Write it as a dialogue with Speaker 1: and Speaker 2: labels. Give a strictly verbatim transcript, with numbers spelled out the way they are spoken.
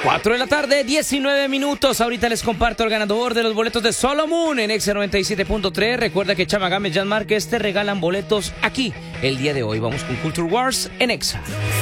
Speaker 1: cuatro de la tarde, diecinueve minutos. Ahorita les comparto el ganador de los boletos de Solomon en Exa noventa y siete punto tres. Recuerda que Chama Gámez, Jan Márquez te regalan boletos aquí el día de hoy. Vamos con Culture Wars en Exa.